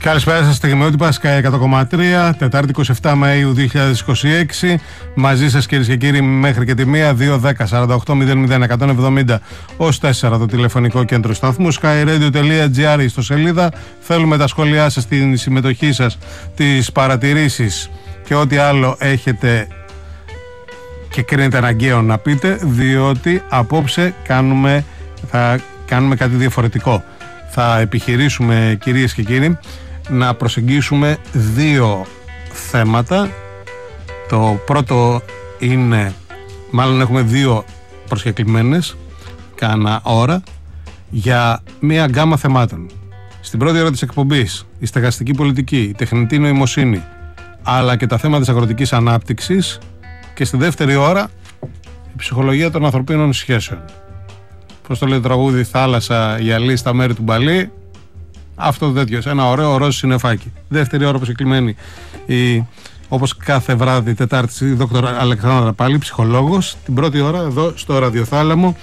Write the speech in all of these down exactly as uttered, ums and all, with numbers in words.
Καλησπέρα σας, στιγμιότυπα Sky εκατό κόμμα τρία, Τετάρτη είκοσι επτά Μαΐου δύο χιλιάδες είκοσι έξι. Μαζί σας κυρίες και κύριοι μέχρι και τη μία, δύο δέκα σαράντα οκτώ μηδέν μηδέν εκατόν εβδομήντα ως τέσσερα το τηλεφωνικό κέντρο σταθμού, skyradio.gr στο σελίδα. Θέλουμε τα σχόλιά σας, την συμμετοχή σας, τις παρατηρήσεις και ό,τι άλλο έχετε και κρίνεται αναγκαίο να πείτε, διότι απόψε κάνουμε, θα κάνουμε κάτι διαφορετικό. Θα επιχειρήσουμε, κυρίες και κύριοι, να προσεγγίσουμε δύο θέματα. Το πρώτο είναι, μάλλον έχουμε δύο προσκεκλημένες κάνα ώρα για μία γκάμα θεμάτων. Στην πρώτη ώρα της εκπομπής η στεγαστική πολιτική, η τεχνητή νοημοσύνη, αλλά και τα θέματα της αγροτικής ανάπτυξης, και στη δεύτερη ώρα η ψυχολογία των ανθρωπίνων σχέσεων. Πώς το λέει το τραγούδι, θάλασσα, γυαλί στα μέρη του μπαλί. Αυτό το τέτοιο, σε ένα ωραίο ροζ συννεφάκι. Δεύτερη ώρα προσκεκλημένη, η, όπως κάθε βράδυ Τετάρτη, η δόκτωρ Αλεξάνδρα πάλι, ψυχολόγος. Την πρώτη ώρα εδώ στο ραδιοθάλαμο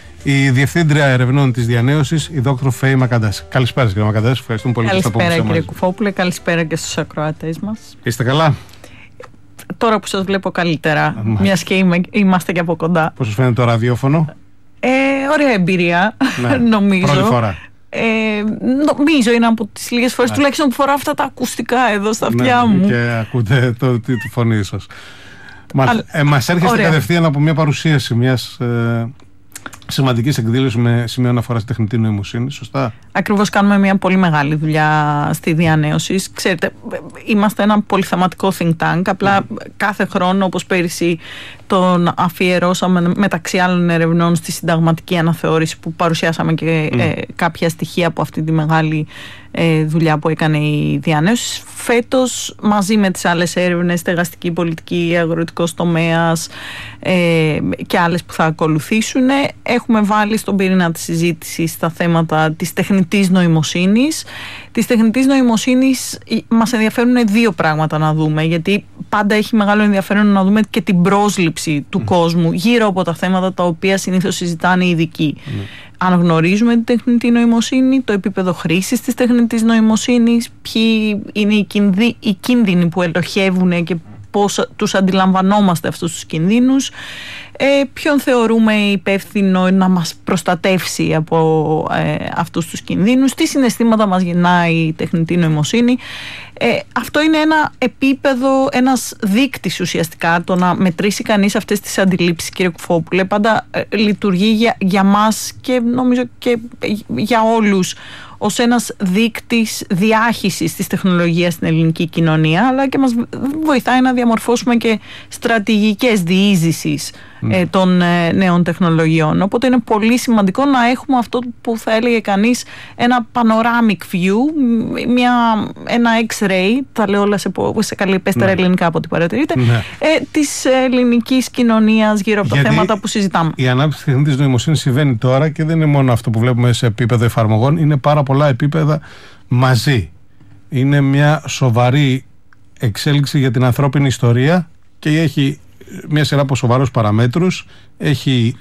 η Διευθύντρια Ερευνών της Διανέωσης, η δόκτωρ Φέη Μακαντάση. Καλησπέρα κύριε Μακαντάση, ευχαριστούμε πολύ. Καλησπέρα κύριε Κουφόπουλε, καλησπέρα και στους ακροατές μας. Είστε καλά? Τώρα που σας βλέπω καλύτερα, μιας και είμαι, είμαστε και από κοντά. Πώς σας φαίνεται το ραδιόφωνο? Ε, ωραία εμπειρία, ναι, νομίζω. Πρώτη φορά. Ε, νομίζω είναι από τις λίγες φορές, ναι, τουλάχιστον που φοράω αυτά τα ακουστικά εδώ στα αυτιά, ναι, μου. Και ακούτε το, τη, τη φωνή σας. Μα, ε, μας έρχεστε ωραία κατευθείαν από μια παρουσίαση μιας ε, σημαντικής εκδήλωσης με σημείο αναφορά στη τεχνητή νοημοσύνη, σωστά? Ακριβώς, κάνουμε μια πολύ μεγάλη δουλειά στη Διανέωση. Ξέρετε, είμαστε ένα πολυθεματικό think tank, απλά mm. κάθε χρόνο, όπως πέρυσι, τον αφιερώσαμε μεταξύ άλλων ερευνών στη συνταγματική αναθεώρηση, που παρουσιάσαμε και mm. ε, κάποια στοιχεία από αυτή τη μεγάλη ε, δουλειά που έκανε η Διανέωση. Φέτος, μαζί με τις άλλες έρευνες, στεγαστική πολιτική, αγροτικός τομέας ε, και άλλες που θα ακολουθήσουν, έχουμε βάλει στον πυρήνα της συζήτησης τα θέματα της τεχνητής νοημοσύνης. Της τεχνητής νοημοσύνης μας ενδιαφέρουν δύο πράγματα να δούμε, γιατί πάντα έχει μεγάλο ενδιαφέρον να δούμε και την πρόσληψη του mm. κόσμου γύρω από τα θέματα τα οποία συνήθως συζητάνε οι ειδικοί. Mm. Αν γνωρίζουμε την τεχνητή νοημοσύνη, το επίπεδο χρήσης της τεχνητής νοημοσύνης, ποιοι είναι οι, κινδύ, οι κίνδυνοι που ελοχεύουν και πώς τους αντιλαμβανόμαστε αυτούς τους κινδύνους, ε, ποιον θεωρούμε υπεύθυνο να μας προστατεύσει από ε, αυτούς τους κινδύνους, τι συναισθήματα μας γεννάει η τεχνητή νοημοσύνη. Ε, αυτό είναι ένα επίπεδο, ένας δείκτης ουσιαστικά, το να μετρήσει κανείς αυτές τις αντιλήψεις, κύριε Κουφόπουλε, πάντα ε, λειτουργεί για, για μας και νομίζω και για όλους ως ένας δείκτης διάχυσης της τεχνολογίας στην ελληνική κοινωνία, αλλά και μας βοηθάει να διαμορφώσουμε και στρατηγικές διείσδυσης mm. ε, των ε, νέων τεχνολογιών. Οπότε είναι πολύ σημαντικό να έχουμε αυτό που θα έλεγε κανείς ένα panoramic view, μια, ένα X-ray, τα λέω όλα σε, σε καλή πέστερα ναι. ελληνικά από ό,τι παρατηρείτε, ναι. ε, της ελληνικής κοινωνίας γύρω από τα Γιατί θέματα που συζητάμε. Η ανάπτυξη της τεχνητής νοημοσύνης συμβαίνει τώρα και δεν είναι μόνο αυτό που βλέπουμε σε επίπεδο εφαρμογών, είναι πάρα πολλά επίπεδα μαζί. Είναι μια σοβαρή εξέλιξη για την ανθρώπινη ιστορία και έχει μια σειρά από σοβαρούς παραμέτρους, έχει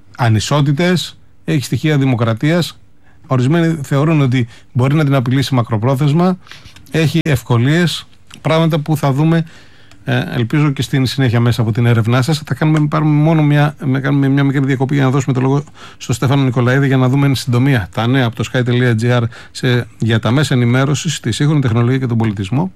ανισότητες, έχει στοιχεία δημοκρατίας. Ορισμένοι θεωρούν ότι μπορεί να την απειλήσει μακροπρόθεσμα, έχει ευκολίες, πράγματα που θα δούμε, ε, ελπίζω και στην συνέχεια μέσα από την έρευνά σας. Θα κάνουμε, πάρουμε μόνο μια, κάνουμε μια μικρή διακοπή για να δώσουμε το λόγο στον Στέφανο Νικολαίδη για να δούμε εν συντομία τα νέα από το sky.gr για τα μέσα ενημέρωσης, τη σύγχρονη τεχνολογία και τον πολιτισμό.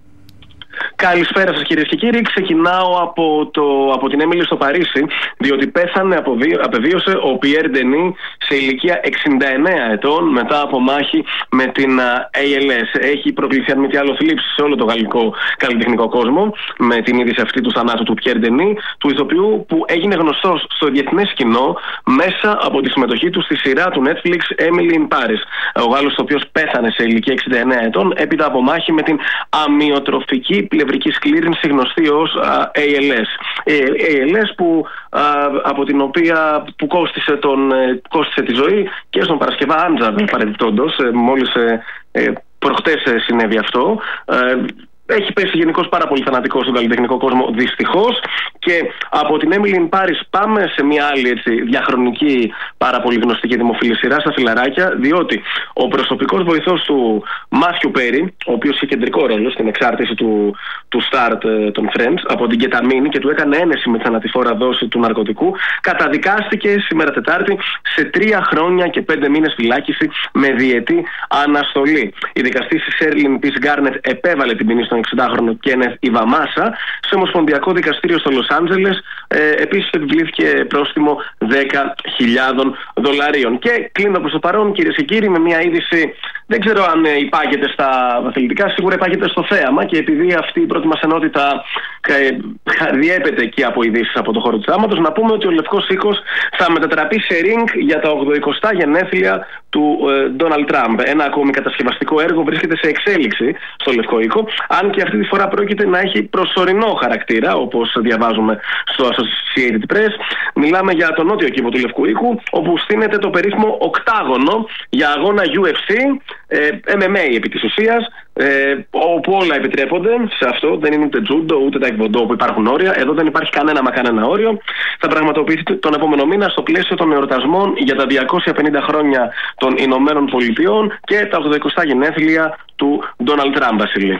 Καλησπέρα σας κυρίες και κύριοι. Ξεκινάω από, το, από την Έμιλη στο Παρίσι, διότι πέθανε, απεβίωσε ο Πιέρ Ντενί σε ηλικία εξήντα εννέα ετών μετά από μάχη με την έι ελ ες. Έχει προκληθεί αν μη τι άλλο θλίψη σε όλο το γαλλικό καλλιτεχνικό κόσμο με την είδηση αυτή του θανάτου του Πιέρ Ντενί, του ηθοποιού που έγινε γνωστός στο διεθνές κοινό μέσα από τη συμμετοχή του στη σειρά του Netflix Emily in Paris. Ο Γάλλος, ο οποίος πέθανε σε ηλικία εξήντα εννέα ετών έπειτα από μάχη με την αμυοτροφική πλευρική σκλήρινση γνωστή ως έι ελ ες. έι ελ ες που, α, από την οποία που κόστισε, τον, κόστισε τη ζωή και στον Παρασκευά Άντζαρ, παρεμπιπτόντως, μόλις ε, προχτές συνέβη αυτό. Ε, έχει πέσει γενικώς πάρα πολύ θανατικό στον καλλιτεχνικό κόσμο, δυστυχώς. Και από την Έμιλι Πάρις πάμε σε μια άλλη έτσι, διαχρονική, πάρα πολύ γνωστή και δημοφιλή σειρά στα φιλαράκια, διότι ο προσωπικός βοηθός του Μάθιου Πέρι, ο οποίος είχε κεντρικό ρόλο στην εξάρτηση του, του Start των Friends από την κεταμίνη και του έκανε ένεση με τη θανατηφόρα δόση του ναρκωτικού, καταδικάστηκε σήμερα Τετάρτη σε τρία χρόνια και πέντε μήνες φυλάκιση με διετή αναστολή. Η δικαστής η Σέρλιν Πις Γκάρνετ επέβαλε την ποινή στον εξηντάχρονο Κένεθ Ιβαμάσα σε ομοσπονδιακό δικαστήριο στο Λος Άντζελες. Ε, επίσης επιβλήθηκε πρόστιμο δέκα χιλιάδες δολαρίων. Και κλείνω προς το παρόν, κυρίες και κύριοι, με μια είδηση, δεν ξέρω αν ε, υπάγεται στα αθλητικά, σίγουρα υπάγεται στο θέαμα, και επειδή αυτή η πρώτη μας ενότητα ε, διέπεται και από ειδήσεις από το χώρο του θέαματος, να πούμε ότι ο Λευκός Οίκος θα μετατραπεί σε ring για τα ογδοηκοστά γενέθλια του Ντόναλντ Τραμπ. Ένα ακόμη κατασκευαστικό έργο βρίσκεται σε εξέλιξη στο Λευκό Οίκο, αν και αυτή τη φορά πρόκειται να έχει προσωρινό χαρακτήρα, όπως διαβάζουμε στο Associated Press. Μιλάμε για τον νότιο κύβο του Λευκού Οίκου, όπου στείνεται το περίφημο οκτάγωνο για αγώνα γιου εφ σι, ε, εμ εμ έι επί της ουσίας, ε, όπου όλα επιτρέπονται. Σε αυτό δεν είναι ούτε τζούντο ούτε ταϊκβοντό όπου υπάρχουν όρια. Εδώ δεν υπάρχει κανένα μα κανένα όριο. Θα πραγματοποιηθεί τον επόμενο μήνα στο πλαίσιο των εορτασμών για τα διακόσια πενήντα χρόνια των Ηνωμένων Πολιτειών και τα ογδοηκοστά γενέθλια του Ντόναλντ Τραμπ, Βασίλη.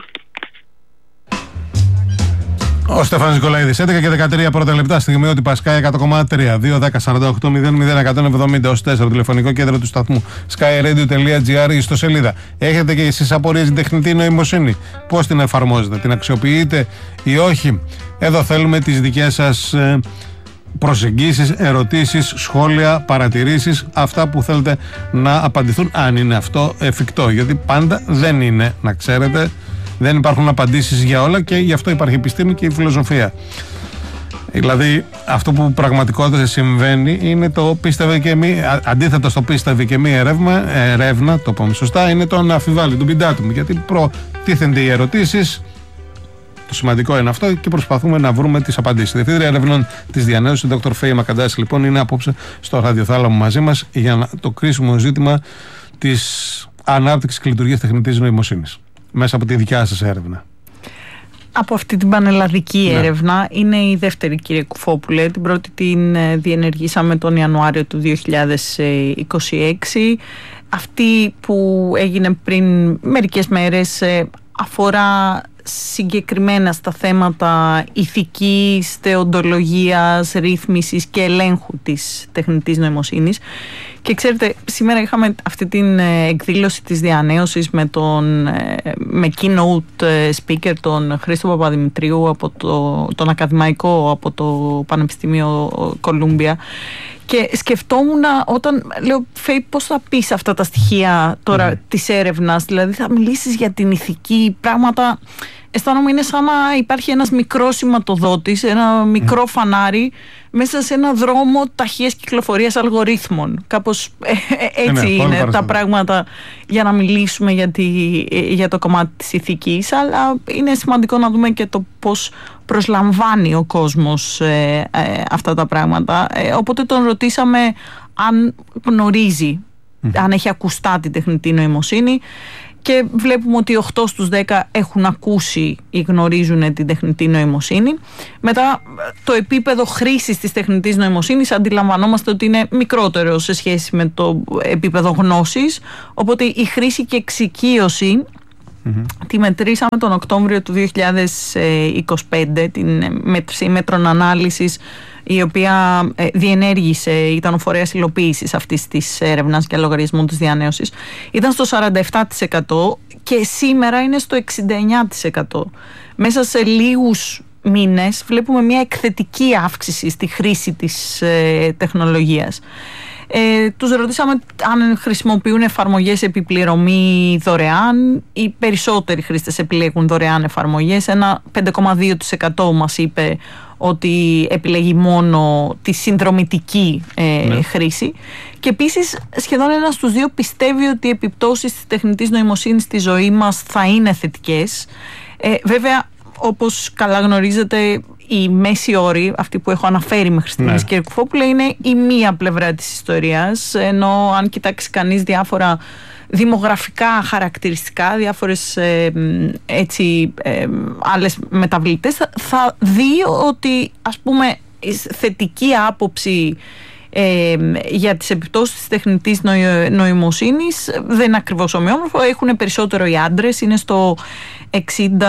Ο Στέφανος Νικολαίδης, έντεκα και δεκατρία πρώτα λεπτά, στιγμή ότι Sky εκατό κόμμα τρία, δύο δέκα σαράντα οκτώ μηδέν μηδέν εκατόν εβδομήντα ως τέσσερα, τηλεφωνικό κέντρο του σταθμού skyradio.gr, ιστοσελίδα. Έχετε και εσείς απορίες για την τεχνητή νοημοσύνη? Πώς την εφαρμόζετε, την αξιοποιείτε ή όχι? Εδώ θέλουμε τις δικές σας ε, προσεγγίσεις, ερωτήσεις, σχόλια, παρατηρήσεις, αυτά που θέλετε να απαντηθούν, αν είναι αυτό εφικτό. Γιατί πάντα δεν είναι, να ξέρετε. Δεν υπάρχουν απαντήσεις για όλα και γι' αυτό υπάρχει η επιστήμη και η φιλοσοφία. Δηλαδή, αυτό που πραγματικότητα συμβαίνει είναι το πίστευε και μη, αντίθετα στο πίστευε και μη ερεύμα, ερεύνα, το πούμε σωστά, είναι το να αμφιβάλλει τον πιντάτου. Γιατί προτίθενται οι ερωτήσεις, το σημαντικό είναι αυτό, και προσπαθούμε να βρούμε τις απαντήσεις. Η Διευθύντρια Ερευνών της Διανέωσης, η Δόκτωρ Φέη Μακαντάση, λοιπόν, είναι απόψε στο ραδιοθάλαμο μαζί μας για το κρίσιμο ζήτημα της ανάπτυξης και λειτουργίας τεχνητής νοημοσύνης μέσα από τη δικιά σας έρευνα. Από αυτή την πανελλαδική ναι. έρευνα είναι η δεύτερη, κύριε Κουφόπουλε. Την πρώτη την διενεργήσαμε τον Ιανουάριο του δύο χιλιάδες είκοσι έξι. Αυτή που έγινε πριν μερικές μέρες αφορά συγκεκριμένα στα θέματα ηθικής, θεοντολογίας, ρύθμισης και ελέγχου της τεχνητής νοημοσύνης. Και ξέρετε, σήμερα είχαμε αυτή την εκδήλωση της Διανέωσης με τον με keynote speaker τον Χρήστο Παπαδημητρίου, από το, τον ακαδημαϊκό από το Πανεπιστήμιο Κολούμπια. Και σκεφτόμουν όταν λέω, Φέη, πώς θα πεις αυτά τα στοιχεία τώρα mm. της έρευνας, δηλαδή θα μιλήσεις για την ηθική πράγματα. Αισθάνομαι είναι σαν να υπάρχει ένας μικρός σηματοδότης, ένα μικρό mm. φανάρι μέσα σε ένα δρόμο ταχείας κυκλοφορίας αλγορίθμων. Κάπως ε, ε, έτσι ε, ναι, είναι τα πράγματα για να μιλήσουμε για, τη, για το κομμάτι της ηθικής, αλλά είναι σημαντικό να δούμε και το πώς προσλαμβάνει ο κόσμος ε, ε, αυτά τα πράγματα. Ε, οπότε τον ρωτήσαμε αν γνωρίζει, mm. αν έχει ακουστά την τεχνητή νοημοσύνη, και βλέπουμε ότι οκτώ στους δέκα έχουν ακούσει ή γνωρίζουν την τεχνητή νοημοσύνη. Μετά, το επίπεδο χρήσης της τεχνητής νοημοσύνης αντιλαμβανόμαστε ότι είναι μικρότερο σε σχέση με το επίπεδο γνώσης, οπότε η χρήση και εξοικείωση mm-hmm. τη μετρήσαμε τον Οκτώβριο του δύο χιλιάδες είκοσι πέντε, την μέτρων ανάλυσης, η οποία ε, διενέργησε, ήταν ο φορέας υλοποίησης αυτής της έρευνας για λογαριασμό της Διανέωσης. Ήταν στο σαράντα επτά τοις εκατό και σήμερα είναι στο εξήντα εννέα τοις εκατό. Μέσα σε λίγους μήνες βλέπουμε μια εκθετική αύξηση στη χρήση της ε, τεχνολογίας. Ε, τους ρωτήσαμε αν χρησιμοποιούν εφαρμογές επιπληρωμή δωρεάν. Οι περισσότεροι χρήστες επιλέγουν δωρεάν εφαρμογές. Ένα πέντε κόμμα δύο τοις εκατό μας είπε ότι επιλέγει μόνο τη συνδρομητική ε, ναι. χρήση. Και επίσης σχεδόν ένας στους δύο πιστεύει ότι οι επιπτώσεις της τεχνητής νοημοσύνης στη ζωή μας θα είναι θετικές. Ε, βέβαια, όπως καλά γνωρίζετε, η μέση όρη, αυτή που έχω αναφέρει μέχρι στιγμής, ναι. κύριε Κουφόπουλε, είναι η μία πλευρά της ιστορίας, ενώ αν κοιτάξει κανείς διάφορα δημογραφικά χαρακτηριστικά, διάφορες ε, έτσι, ε, άλλες μεταβλητές, θα, θα δει ότι, ας πούμε, θετική άποψη ε, για τις επιπτώσεις της τεχνητής νοη, νοημοσύνης δεν είναι ακριβώς ομοιόμορφο. Έχουν περισσότερο οι άντρες, είναι στο εξήντα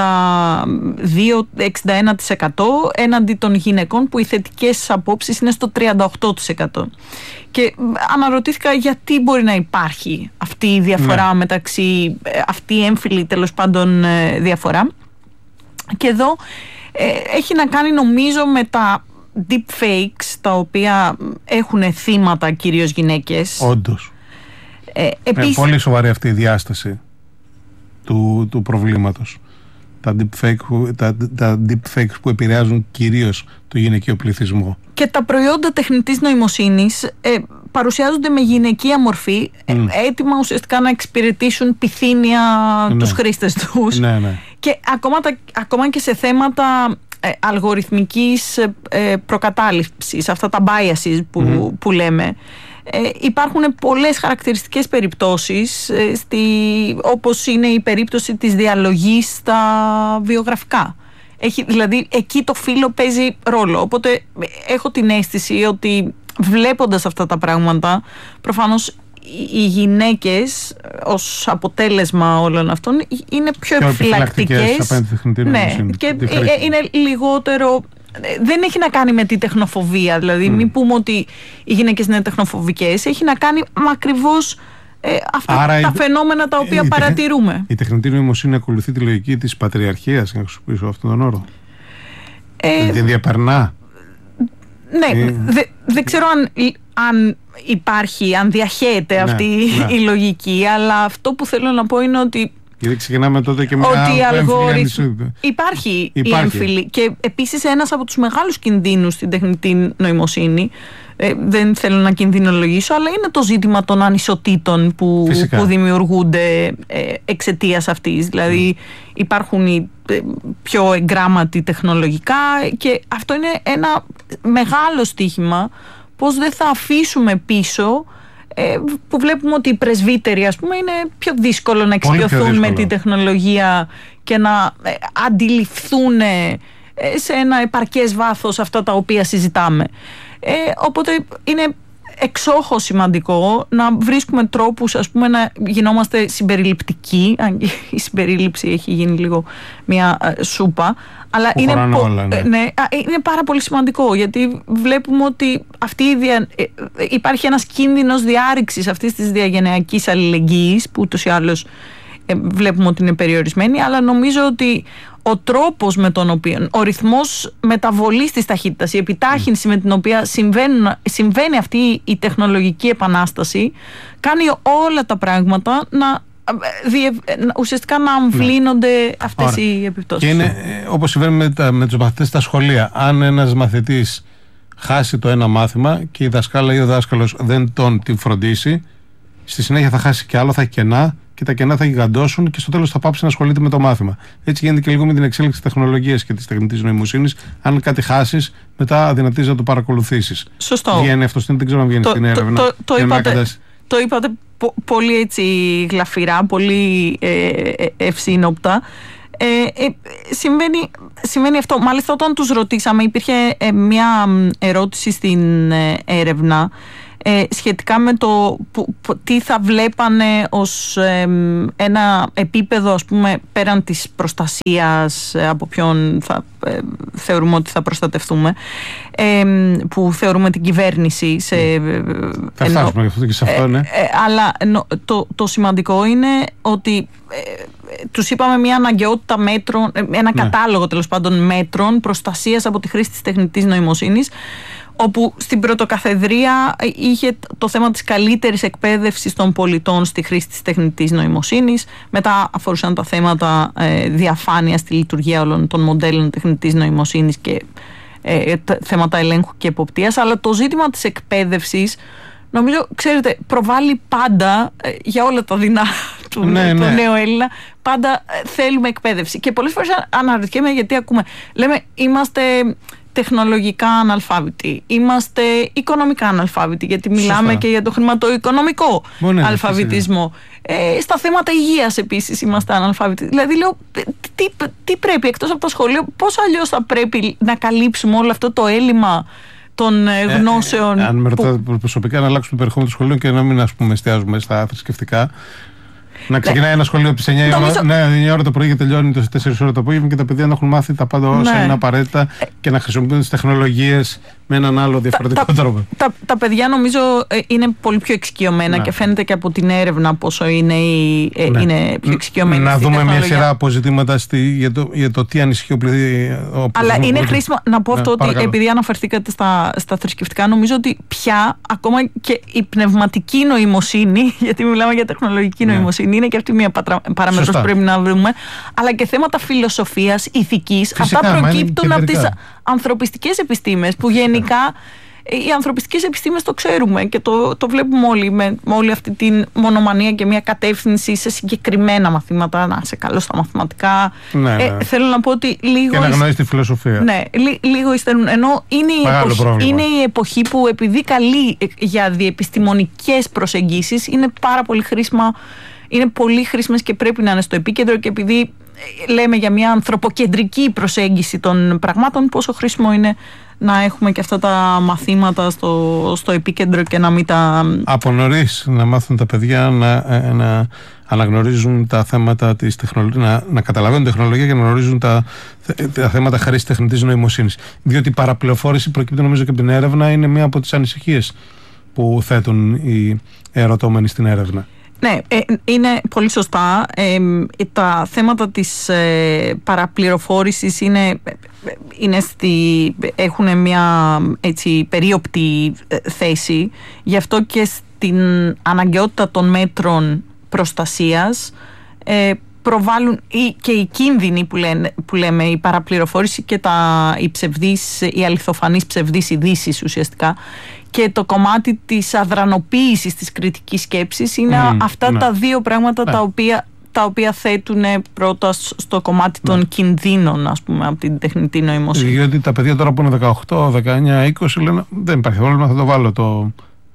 δύο με εξήντα ένα τοις εκατό, έναντι των γυναικών που οι θετικές απόψεις είναι στο τριάντα οκτώ τοις εκατό. Και αναρωτήθηκα γιατί μπορεί να υπάρχει αυτή η διαφορά, ναι, μεταξύ, αυτή η έμφυλη τέλος πάντων διαφορά. Και εδώ ε, έχει να κάνει νομίζω με τα deepfakes, τα οποία έχουν θύματα κυρίως γυναίκες. Όντως. Ε, επίσης, ε, πολύ σοβαρή αυτή η διάσταση του, του προβλήματος. Τα deepfake, τα, τα deepfakes που επηρεάζουν κυρίως το γυναικείο πληθυσμό. Και τα προϊόντα τεχνητής νοημοσύνης ε, παρουσιάζονται με γυναικεία μορφή, mm. ε, έτοιμα ουσιαστικά να εξυπηρετήσουν πυθύνια, ναι, τους χρήστες τους. Ναι, ναι. Και ακόμα, τα, ακόμα και σε θέματα ε, αλγοριθμικής ε, προκατάληψης, αυτά τα biases που, mm. που λέμε, ε, υπάρχουν πολλές χαρακτηριστικές περιπτώσεις, ε, στη, όπως είναι η περίπτωση της διαλογής στα βιογραφικά. Έχει, δηλαδή εκεί το φύλο παίζει ρόλο, οπότε έχω την αίσθηση ότι βλέποντας αυτά τα πράγματα, προφανώς οι γυναίκες ως αποτέλεσμα όλων αυτών είναι πιο επιφυλακτικές, ναι, και είναι λιγότερο, δεν έχει να κάνει με τη τεχνοφοβία, δηλαδή mm. μην πούμε ότι οι γυναίκες είναι τεχνοφοβικές, έχει να κάνει με ακριβώς ε, αυτά Άρα τα η, φαινόμενα τα οποία η, παρατηρούμε. Η τεχνητή νοημοσύνη ακολουθεί τη λογική της πατριαρχίας, να χρησιμοποιήσω αυτόν τον όρο. Ε, δεν διαπερνά. Ναι, ε, δεν δε ξέρω αν, αν υπάρχει, αν διαχέεται, ναι, αυτή, ναι, η λογική, αλλά αυτό που θέλω να πω είναι ότι γιατί ξεκινάμε τότε και μια ότι αλγοριθ... υπάρχει, υπάρχει η έμφυλη. Και επίσης ένας από τους μεγάλους κινδύνους στην τεχνητή νοημοσύνη, ε, δεν θέλω να κινδυνολογήσω, αλλά είναι το ζήτημα των ανισοτήτων που, που δημιουργούνται ε, εξαιτίας αυτής. Δηλαδή mm. υπάρχουν οι ε, πιο εγκράματοι τεχνολογικά, και αυτό είναι ένα μεγάλο στοίχημα, πώς δεν θα αφήσουμε πίσω, που βλέπουμε ότι οι πρεσβύτεροι, ας πούμε, είναι πιο δύσκολο να εξοικειωθούν με την τεχνολογία και να αντιληφθούν σε ένα επαρκές βάθος αυτά τα οποία συζητάμε. Ε, οπότε είναι εξόχως σημαντικό να βρίσκουμε τρόπους, ας πούμε, να γινόμαστε συμπεριληπτικοί. Η συμπερίληψη έχει γίνει λίγο μια σούπα, αλλά είναι, πο... όλα, ναι. Ναι, είναι πάρα πολύ σημαντικό, γιατί βλέπουμε ότι αυτή η δια... υπάρχει ένας κίνδυνος διάρρηξης αυτής της διαγενειακής αλληλεγγύης, που ούτως ή άλλως βλέπουμε ότι είναι περιορισμένη, αλλά νομίζω ότι ο τρόπος με τον οποίο, ο ρυθμός μεταβολής της ταχύτητας, η επιτάχυνση mm. με την οποία συμβαίνει αυτή η τεχνολογική επανάσταση, κάνει όλα τα πράγματα να ουσιαστικά να αμβλύνονται, ναι, αυτές, Άρα, οι επιπτώσεις. Και είναι όπως συμβαίνει με, τα, με τους μαθητές στα σχολεία. Αν ένας μαθητής χάσει το ένα μάθημα και η δασκάλα ή ο δάσκαλος δεν τον την φροντίσει, στη συνέχεια θα χάσει και άλλο, θα έχει κενά, και τα κενά θα γιγαντώσουν και στο τέλος θα πάψει να ασχολείται με το μάθημα. Έτσι γίνεται και λίγο με την εξέλιξη της τεχνολογίας και της τεχνητής νοημοσύνης. Αν κάτι χάσεις, μετά αδυνατίζεις να το παρακολουθήσεις. Σωστό. Βγαίνει αυτό, δεν ξέρω αν βγαίνει το, στην έρευνα. Το, το, το, είπατε, το είπατε πο, πολύ έτσι γλαφυρά, πολύ ε, ε, ευσύνοπτα. Ε, ε, συμβαίνει, συμβαίνει αυτό. Μάλιστα, όταν τους ρωτήσαμε, υπήρχε ε, μια ερώτηση στην ε, έρευνα Ε, σχετικά με το που, που, τι θα βλέπανε ως ε, ένα επίπεδο, ας πούμε, πέραν της προστασίας, ε, από ποιον θα, ε, θεωρούμε ότι θα προστατευτούμε, ε, που θεωρούμε την κυβέρνηση σε, ε, θα ενώ, φτάσουμε γι' αυτό και σε αυτό, ναι. ε, ε, αλλά ενώ, το, το σημαντικό είναι ότι ε, τους είπαμε μια αναγκαιότητα μέτρων, ένα, ναι, κατάλογο τέλος πάντων μέτρων προστασίας από τη χρήση της τεχνητής νοημοσύνης, όπου στην πρωτοκαθεδρία είχε το θέμα της καλύτερης εκπαίδευσης των πολιτών στη χρήση της τεχνητής νοημοσύνης. Μετά αφορούσαν τα θέματα ε, διαφάνειας στη λειτουργία όλων των μοντέλων τεχνητής νοημοσύνης και ε, θέματα ελέγχου και εποπτείας. Αλλά το ζήτημα της εκπαίδευσης, νομίζω, ξέρετε, προβάλλει πάντα ε, για όλα τα δεινά του, ναι, του ναι. νέου Έλληνα, πάντα ε, θέλουμε εκπαίδευση. Και πολλές φορές αναρωτιέμαι γιατί ακούμε. Λέμε, είμαστε τεχνολογικά αναλφάβητοι, είμαστε οικονομικά αναλφάβητοι, γιατί μιλάμε Σωστά. και για το χρηματοοικονομικό Μπορεί αλφαβητισμό. Ε, στα θέματα υγείας επίσης είμαστε αναλφάβητοι. Δηλαδή λέω, τι, τι πρέπει εκτός από το σχολείο, πώς αλλιώς θα πρέπει να καλύψουμε όλο αυτό το έλλειμμα των ε, γνώσεων. Ε, ε, αν με ρωτάτε που... προσωπικά, να αλλάξουμε το περιεχόμενο του σχολείου και να μην, ας πούμε, εστιάζουμε στα θρησκευτικά. Να ξεκινάει ένα σχολείο από τις εννιά νομίζω... η ώρα το πρωί και τελειώνει το τέσσερις ώρα το απόγευμα και τα παιδιά να έχουν μάθει τα πάντα όσα ναι. είναι απαραίτητα και να χρησιμοποιούν τις τεχνολογίες με έναν άλλο διαφορετικό τα, τρόπο. Τα, τα, τα παιδιά νομίζω είναι πολύ πιο εξοικειωμένα ναι. και φαίνεται και από την έρευνα πόσο είναι, η, ναι. είναι πιο εξοικειωμένοι. Να δούμε μια σειρά αποζητήματα στη, για, το, για το τι ανησυχεί ο πληθυσμός. Αλλά είναι χρήσιμο να πω ναι, αυτό παρακαλώ. Ότι επειδή αναφερθήκατε στα, στα θρησκευτικά, νομίζω ότι πια ακόμα και η πνευματική νοημοσύνη, γιατί μιλάμε για τεχνολογική ναι. νοημοσύνη, είναι και αυτή μια παράμετρος που πρέπει να δούμε, αλλά και θέματα φιλοσοφίας, ηθικής, φυσικά, αυτά προκύπτουν από τις ανθρωπιστικές επιστήμες που γενικά οι ανθρωπιστικές επιστήμες το ξέρουμε και το, το βλέπουμε όλοι με, με όλη αυτή την μονομανία και μια κατεύθυνση σε συγκεκριμένα μαθήματα, να είσαι καλός στα μαθηματικά. Ναι, ναι. Ε, θέλω να πω ότι λίγο... Και να γνωρίζεις τη φιλοσοφία. Ναι, λί, λίγο υστερούν. Ενώ είναι η, εποχή, είναι η εποχή που επειδή καλεί για διεπιστημονικές προσεγγίσεις είναι πάρα πολύ χρήσιμα, είναι πολύ χρήσιμες και πρέπει να είναι στο επίκεντρο, και επειδή λέμε για μια ανθρωποκεντρική προσέγγιση των πραγμάτων, πόσο χρήσιμο είναι να έχουμε και αυτά τα μαθήματα στο, στο επίκεντρο και να μην τα... Από νωρίς να μάθουν τα παιδιά να, να αναγνωρίζουν τα θέματα της τεχνολογίας, να, να καταλαβαίνουν τεχνολογία και να γνωρίζουν τα, τα θέματα χρήσης τεχνητής νοημοσύνης. Διότι η παραπληροφόρηση, προκύπτει νομίζω και από την έρευνα, είναι μία από τις ανησυχίες που θέτουν οι ερωτώμενοι στην έρευνα. Ναι, ε, είναι πολύ σωστά. Ε, τα θέματα της ε, παραπληροφόρησης είναι, είναι στη, έχουν μια έτσι, περίοπτη θέση. Γι' αυτό και στην αναγκαιότητα των μέτρων προστασίας ε, προβάλλουν και οι κίνδυνοι που, λένε, που λέμε, η παραπληροφόρηση και τα, οι, ψευδείς, οι αληθοφανείς ψευδείς ειδήσεις ουσιαστικά, και το κομμάτι της αδρανοποίησης της κριτικής σκέψης είναι mm, αυτά ναι. τα δύο πράγματα ναι. τα, οποία, τα οποία θέτουν πρώτα στο κομμάτι ναι. των κινδύνων, ας πούμε, από την τεχνητή νοημοσύνη. Γιατί τα παιδιά τώρα που είναι δεκαοκτώ, δεκαεννιά, είκοσι λένε δεν υπάρχει πρόβλημα, θα το βάλω, το,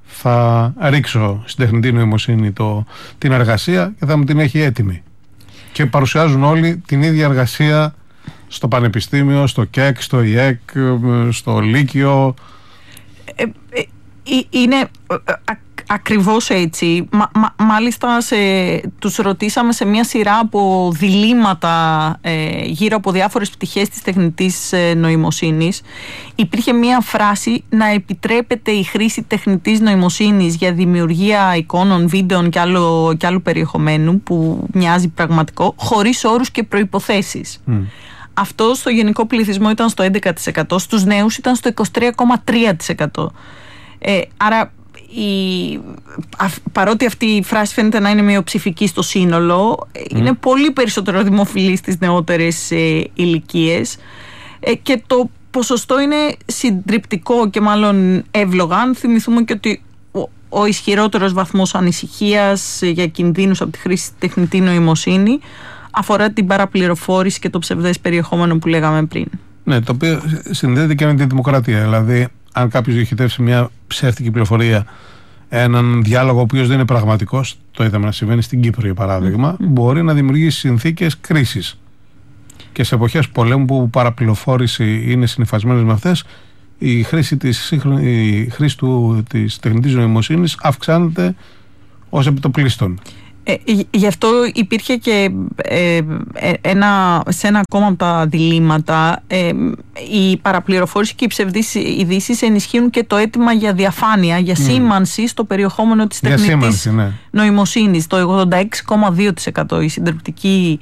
θα ρίξω στην τεχνητή νοημοσύνη το, την εργασία και θα μου την έχει έτοιμη. Και παρουσιάζουν όλοι την ίδια εργασία στο πανεπιστήμιο, στο ΚΕΚ, στο ΙΕΚ, στο Λύκειο. Ε, ε, είναι α, ακριβώς έτσι. Μα, μα, μάλιστα σε, τους ρωτήσαμε σε μια σειρά από διλήμματα ε, γύρω από διάφορες πτυχές της τεχνητής ε, νοημοσύνης. Υπήρχε μια φράση να επιτρέπεται η χρήση τεχνητής νοημοσύνης για δημιουργία εικόνων, βίντεων και άλλου, και άλλου περιεχομένου που μοιάζει πραγματικό, χωρίς όρους και προϋποθέσεις. Mm. Αυτό στο γενικό πληθυσμό ήταν στο έντεκα τοις εκατό, στους νέους ήταν στο είκοσι τρία κόμμα τρία τοις εκατό. Ε, άρα η, α, παρότι αυτή η φράση φαίνεται να είναι μειοψηφική στο σύνολο, mm. είναι πολύ περισσότερο δημοφιλή στις νεότερες ε, ηλικίες, ε, και το ποσοστό είναι συντριπτικό και μάλλον εύλογα, αν θυμηθούμε και ότι ο, ο ισχυρότερος βαθμός ανησυχίας για κινδύνους από τη χρήση τεχνητή νοημοσύνη αφορά την παραπληροφόρηση και το ψευδές περιεχόμενο που λέγαμε πριν. Ναι, το οποίο συνδέεται και με τη δημοκρατία. Δηλαδή, αν κάποιος διοχετεύσει μια ψεύτικη πληροφορία, έναν διάλογο ο οποίος δεν είναι πραγματικός, το είδαμε να συμβαίνει στην Κύπρο για παράδειγμα, mm. μπορεί να δημιουργήσει συνθήκες κρίσης. Και σε εποχές πολέμου που παραπληροφόρηση είναι συνυφασμένες με αυτές, η χρήση της, η χρήση του, της τεχνητής νοημοσύνης αυξάνεται ως επιτοπλίστων. Ε, γι' αυτό υπήρχε και ε, ένα, σε ένα ακόμα από τα διλήμματα, ε, η παραπληροφόρηση και οι ψευδείς ειδήσεις ενισχύουν και το αίτημα για διαφάνεια, για σήμανση mm. στο περιεχόμενο της τεχνητής ναι. νοημοσύνης. Το ογδόντα έξι κόμμα δύο τοις εκατό η συντριπτική